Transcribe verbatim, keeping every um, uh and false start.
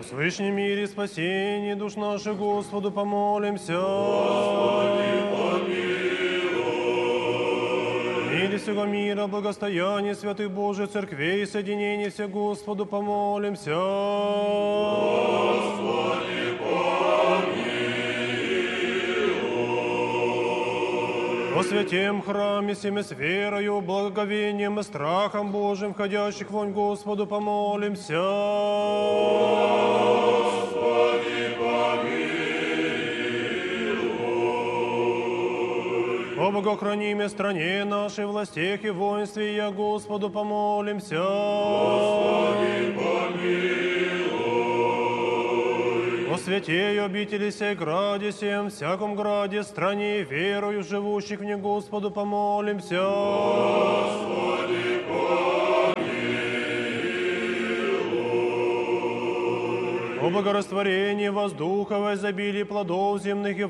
О свышнем мире спасении душ наших Господу помолимся. Господи, помилуй. Мире всего мира, благостояние святых Божьих церквей, соединение все Господу помолимся. Господи, помилуй. О святем храме всеми с верою, благоговением и страхом Божьим, входящих вонь Господу помолимся. Господи, помилуй. О богохранимой стране нашей, властях и воинстве, я Господу помолимся. Господи, помилуй. О святей обители сей граде, всем всяком граде, стране и верою живущих в ней Господу помолимся. Господи, помилуй. О богорастворении воздуха, во изобилии плодов земных и